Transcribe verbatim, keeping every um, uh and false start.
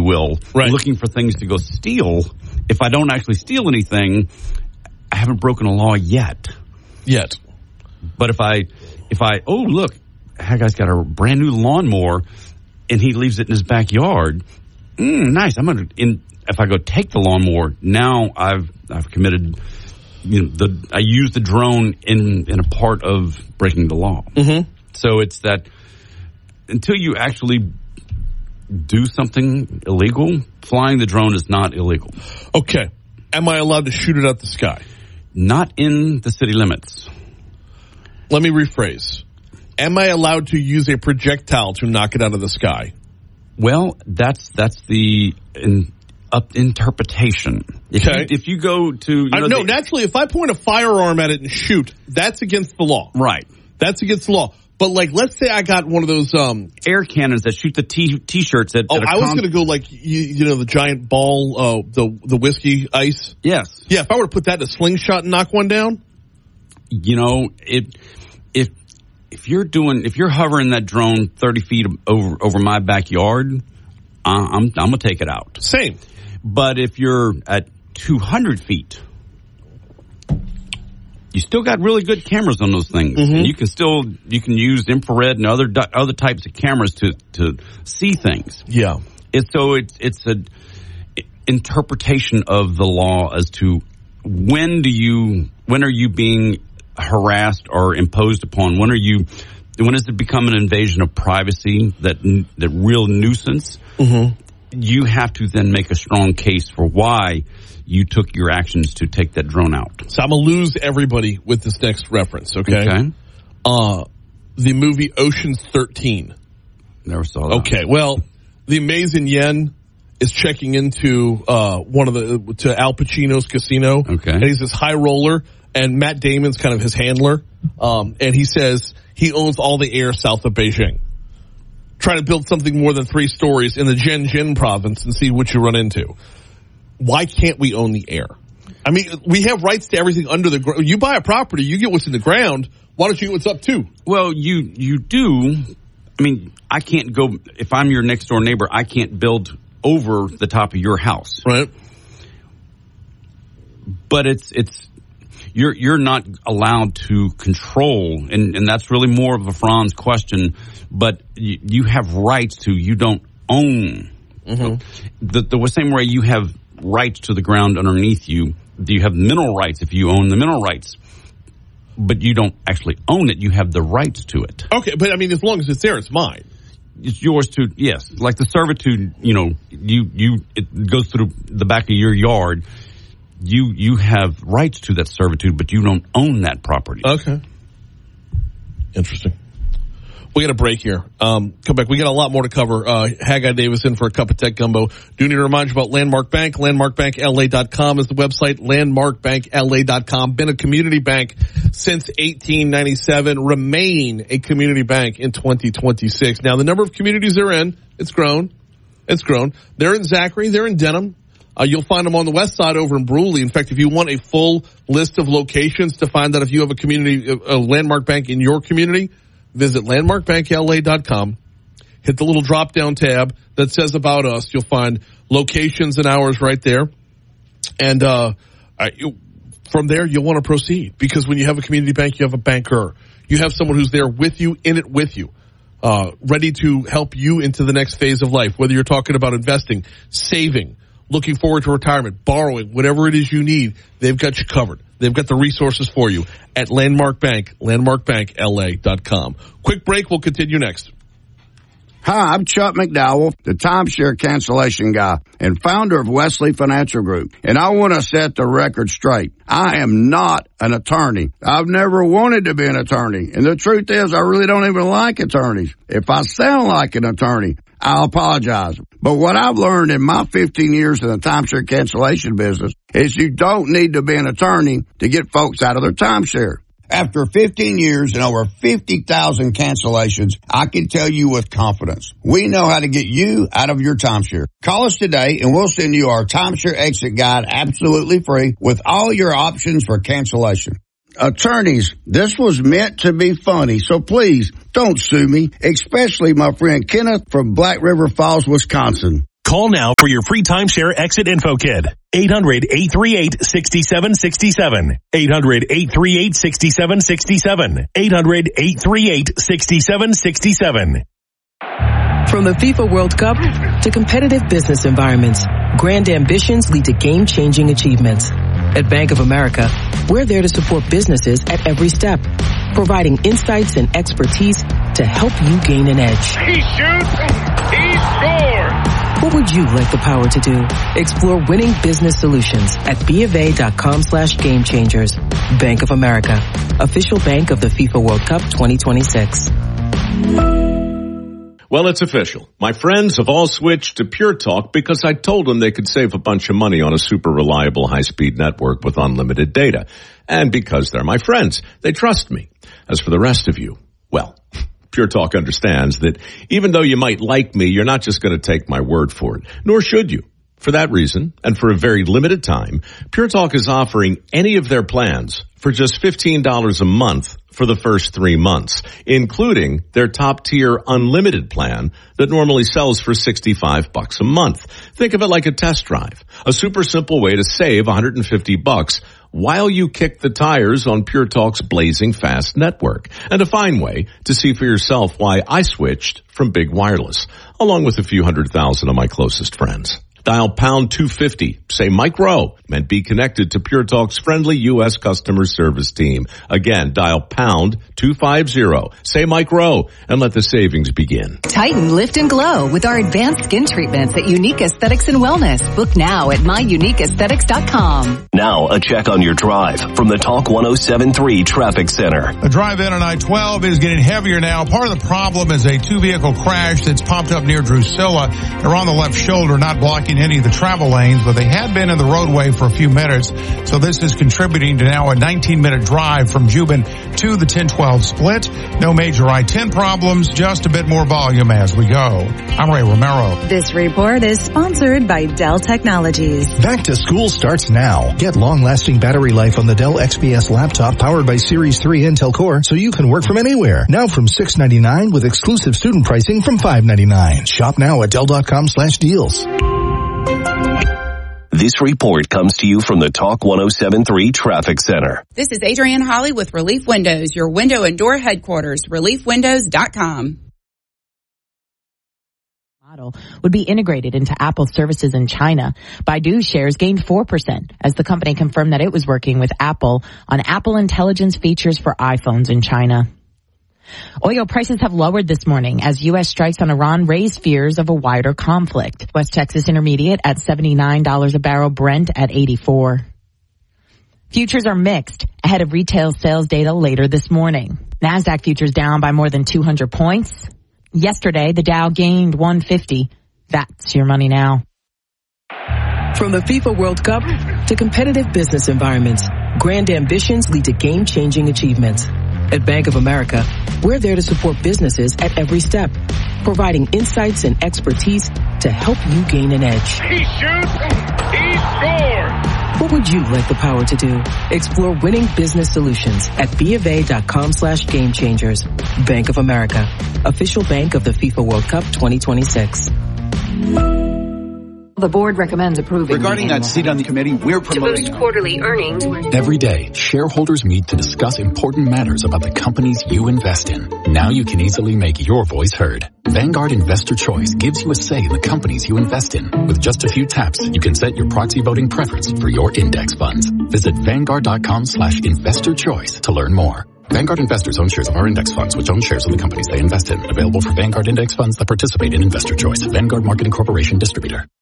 will, right. looking for things to go steal. If I don't actually steal anything, I haven't broken a law yet. Yet. But if I, if I, oh, look, that guy's got a brand new lawnmower, and he leaves it in his backyard. Mm, nice. I'm going to, in, if I go take the lawnmower, now I've, I've committed, you know, the, I use the drone in, in a part of breaking the law. Mm-hmm. So it's that until you actually do something illegal, flying the drone is not illegal. Okay. Am I allowed to shoot it out the sky? Not in the city limits. Let me rephrase. Am I allowed to use a projectile to knock it out of the sky? Well, that's that's the in, up interpretation. If, okay. you, if you go to... You know, I, no, the, naturally, if I point a firearm at it and shoot, that's against the law. Right. That's against the law. But, like, let's say I got one of those... Um, air cannons that shoot the t- T-shirts at... Oh, at a I was com- going to go, like, you, you know, the giant ball, uh, the the whiskey ice. Yes. Yeah, if I were to put that in a slingshot and knock one down... You know, it... If if you're doing, if you're hovering that drone thirty feet over over my backyard, uh, I'm I'm gonna take it out. Same. But if you're at two hundred feet, you still got really good cameras on those things. Mm-hmm. And you can still you can use infrared and other other types of cameras to to see things. Yeah. It's so it's it's a interpretation of the law as to when do you when are you being harassed or imposed upon? When are you? When does it become an invasion of privacy? That that real nuisance. Mm-hmm. You have to then make a strong case for why you took your actions to take that drone out. So I'm gonna lose everybody with this next reference. Okay. Okay. Uh, the movie Ocean's thirteen. Never saw that. Okay. Well, the amazing yen is checking into uh, one of the to Al Pacino's casino. Okay. And he's this high roller. And Matt Damon's kind of his handler. Um, and he says he owns all the air south of Beijing. Try to build something more than three stories in the Zhenjiang province and see what you run into. Why can't we own the air? I mean, we have rights to everything under the ground. You buy a property, you get what's in the ground. Why don't you get what's up too? Well, you you do. I mean, I can't go, if I'm your next door neighbor, I can't build over the top of your house. Right. But it's it's. You're you're not allowed to control, and, and that's really more of a Franz question, but you, you have rights to, you don't own. Mm-hmm. The, the same way you have rights to the ground underneath you, you have mineral rights if you own the mineral rights, but you don't actually own it, you have the rights to it. Okay, but I mean, as long as it's there, it's mine. It's yours to, yes. Like the servitude, you know, you, you it goes through the back of your yard. You you have rights to that servitude, but you don't own that property. Okay. Interesting. We got a break here. Um, come back. We got a lot more to cover. Uh, Haggai Davis in for a cup of tech gumbo. Do need to remind you about Landmark Bank. landmark bank l a dot com is the website. landmark bank l a dot com. Been a community bank since eighteen ninety-seven. Remain a community bank in twenty twenty-six. Now, the number of communities they're in, it's grown. It's grown. They're in Zachary. They're in Denham. Uh, you'll find them on the west side over in Bruley. In fact, if you want a full list of locations to find out if you have a community, a Landmark Bank in your community, visit landmark bank l a dot com. Hit the little drop-down tab that says About Us. You'll find locations and hours right there. And uh, I, you, from there, you'll want to proceed. Because when you have a community bank, you have a banker. You have someone who's there with you, in it with you, uh, ready to help you into the next phase of life. Whether you're talking about investing, saving, looking forward to retirement, borrowing, whatever it is you need, they've got you covered. They've got the resources for you at Landmark Bank, landmark bank l a dot com. Quick break. We'll continue next. Hi, I'm Chuck McDowell, the timeshare cancellation guy and founder of Wesley Financial Group. And I want to set the record straight. I am not an attorney. I've never wanted to be an attorney. And the truth is, I really don't even like attorneys. If I sound like an attorney, I apologize. But what I've learned in my fifteen years in the timeshare cancellation business is you don't need to be an attorney to get folks out of their timeshare. After fifteen years and over fifty thousand cancellations, I can tell you with confidence, we know how to get you out of your timeshare. Call us today and we'll send you our timeshare exit guide absolutely free with all your options for cancellation. Attorneys, this was meant to be funny, so please don't sue me, especially my friend Kenneth from Black River Falls, Wisconsin. Call now for your free timeshare exit info kit. eight hundred, eight three eight, six seven six seven. eight hundred, eight three eight, six seven six seven. eight hundred, eight three eight, six seven six seven. From the FIFA World Cup to competitive business environments, grand ambitions lead to game-changing achievements. At Bank of America, we're there to support businesses at every step, providing insights and expertise to help you gain an edge. He shoots, he scores! What would you like the power to do? Explore winning business solutions at BofA.com slash game changers. Bank of America, official bank of the FIFA World Cup twenty twenty-six. Well, it's official. My friends have all switched to Pure Talk because I told them they could save a bunch of money on a super reliable high-speed network with unlimited data. And because they're my friends, they trust me. As for the rest of you, well, Pure Talk understands that even though you might like me, you're not just going to take my word for it, nor should you. For that reason, and for a very limited time, Pure Talk is offering any of their plans for just fifteen dollars a month for the first three months, including their top-tier unlimited plan that normally sells for sixty-five bucks a month. Think of it like a test drive, a super simple way to save one hundred fifty bucks while you kick the tires on Pure Talk's blazing fast network, and a fine way to see for yourself why I switched from big wireless, along with a few hundred thousand of my closest friends. Dial pound two fifty, say Mike Rowe, and be connected to Pure Talk's friendly U S customer service team. Again, dial pound two fifty, say Mike Rowe, and let the savings begin. Tighten, lift, and glow with our advanced skin treatments at Unique Aesthetics and Wellness. Book now at my unique aesthetics dot com. Now, a check on your drive from the Talk one oh seven point three Traffic Center. The drive in on I twelve is getting heavier now. Part of the problem is a two-vehicle crash that's popped up near Drusilla. They're on the left shoulder, not blocking any of the travel lanes, but they had been in the roadway for a few minutes. So this is contributing to now a nineteen-minute drive from Juban to the ten twelve split. No major I ten problems, just a bit more volume as we go. I'm Ray Romero. This report is sponsored by Dell Technologies. Back to school starts now. Get long-lasting battery life on the Dell X P S laptop powered by Series three Intel Core so you can work from anywhere. Now from six ninety-nine with exclusive student pricing from five ninety-nine. Shop now at Dell.com slash deals. This report comes to you from the Talk one oh seven point three Traffic Center. This is Adrienne Holly with Relief Windows, your window and door headquarters, relief windows dot com. Model would be integrated into Apple services in China. Baidu shares gained four percent as the company confirmed that it was working with Apple on Apple Intelligence features for iPhones in China. Oil prices have lowered this morning as U S strikes on Iran raise fears of a wider conflict. West Texas Intermediate at seventy-nine dollars a barrel, Brent at eighty-four. Futures are mixed ahead of retail sales data later this morning. NASDAQ futures down by more than two hundred points. Yesterday, the Dow gained one fifty. That's your money now. From the FIFA World Cup to competitive business environments, grand ambitions lead to game-changing achievements. At Bank of America, we're there to support businesses at every step, providing insights and expertise to help you gain an edge. He shoots, he scores! What would you like the power to do? Explore winning business solutions at BofA.com slash game changers. Bank of America, official bank of the FIFA World Cup twenty twenty-six. The board recommends approving. Regarding that seat on the committee, we're promoting to boost quarterly earnings. Every day, shareholders meet to discuss important matters about the companies you invest in. Now you can easily make your voice heard. Vanguard Investor Choice gives you a say in the companies you invest in. With just a few taps, you can set your proxy voting preference for your index funds. Visit Vanguard.com slash investor choice to learn more. Vanguard investors own shares of our index funds, which own shares of the companies they invest in. Available for Vanguard index funds that participate in Investor Choice. Vanguard Marketing Corporation Distributor.